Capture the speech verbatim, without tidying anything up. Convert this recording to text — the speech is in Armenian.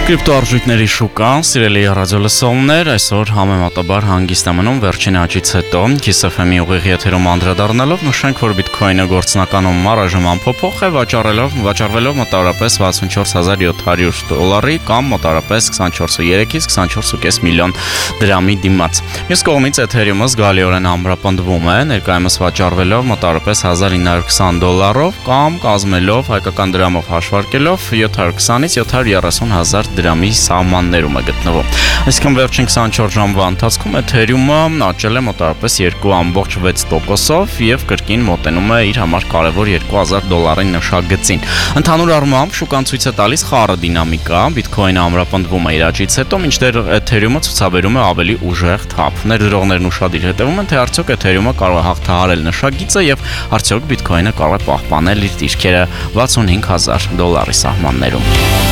Կրիպտոարժույթների շուկան, սիրելի ռադիոլսողներ, այսօր համեմատաբար հանգիստ է մնում վերջին աճից հետո Kiss F M-ի ուղիղ եթերում անդրադառնալով նշենք, որ բիտքոինը գործնականում առայժմ անփոփոխ է, վաճառելով վաճառվելով մոտավորապես վաթսունչորս հազար յոթ հարյուր դոլարի կամ մոտավորապես քսանչորս կόμma երեքից քսանչորս կόμma պենս միլիոն դրամի դիմաց։ Մյուս կողմից Ethereum-ը զգալիորեն ամրապնդվում է, ներկայումս վաճառվելով մոտավորապես հազար ինը հարյուր քսան դոլարով կամ կազմելով հայկական դրամով հաշվարկելով յոթ հարյուր քսանից յոթ հարյուր երեսուն հազար դրամի սահմաններում է գտնվում։ Այսինքն վերջին քսանչորս ժամվա ընթացքում Ethereum-ը աճել է մոտավորապես երկու կόμma վեց տոկոսով եւ կրկին մոտենում է իր համար կարևոր երկու հազար դոլարի նշագծին։ Ընդհանուր առմամբ շուկան ցույց է տալիս խառը դինամիկա, Bitcoin-ը ամրապնդվում է իր աճից հետո, մինչդեռ Ethereum-ը ցուցաբերում է ավելի ուժեղ թափ։ Ներդրողներն ուշադիր հետևում են, թե արդյոք Ethereum-ը կարող է հաղթահարել նշագիծը եւ արդյոք Bitcoin-ը կարող է պահպանել իր դիրքերը վաթսունհինգ հազար դոլարի սահմաններում։